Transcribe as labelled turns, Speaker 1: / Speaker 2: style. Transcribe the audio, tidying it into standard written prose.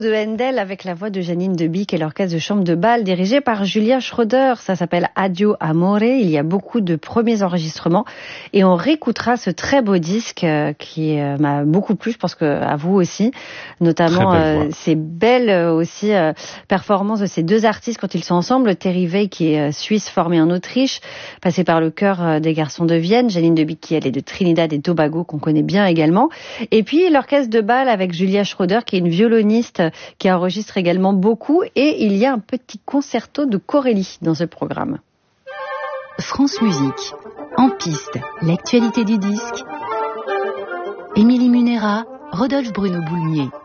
Speaker 1: De Handel avec la voix de Janine Debic et l'orchestre de chambre de Bâle dirigé par Julia Schroeder. Ça s'appelle Addio Amore. Il y a beaucoup de premiers enregistrements et on réécoutera ce très beau disque qui m'a beaucoup plu, je pense que à vous aussi, notamment ces belles aussi performances de ces deux artistes quand ils sont ensemble. Terry Wey qui est suisse formé en Autriche, passé par le chœur des Garçons de Vienne, Janine Debic qui elle est de Trinidad et Tobago qu'on connaît bien également, et puis l'orchestre de Bâle avec Julia Schroeder qui est une violoniste qui enregistre également beaucoup, et il y a un petit concerto de Corelli dans ce programme.
Speaker 2: France Musique, en piste, l'actualité du disque. Émilie Munera, Rodolphe Bruno Boulmier.